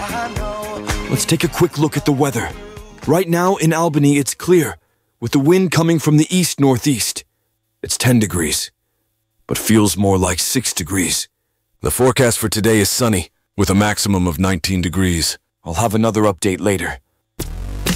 Let's take a quick look at the weather. Right now in Albany, it's clear, with the wind coming from the east-northeast. It's 10 degrees, but feels more like 6 degrees. The forecast for today is sunny, with a maximum of 19 degrees. I'll have another update later.